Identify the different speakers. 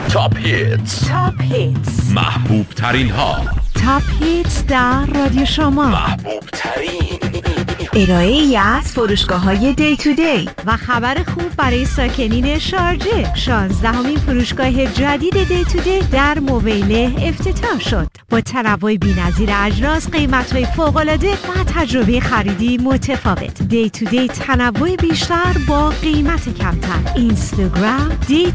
Speaker 1: تاپ هیتس محبوب ترین ها.
Speaker 2: تاپ هیتس در رادیو شما.
Speaker 1: محبوب ترین
Speaker 2: ارائه‌ای از فروشگاه‌های دی تو دی و خبر خوب برای ساکنین شارجه. 16مین فروشگاه جدید دی تو دی در مویله افتتاح شد. با تنوع بی‌نظیر اجناس، قیمت‌های فوق‌العاده و تجربه خریدی متفاوت. دی تو دی تنوع بیشتر با قیمت کمتر. اینستاگرام دی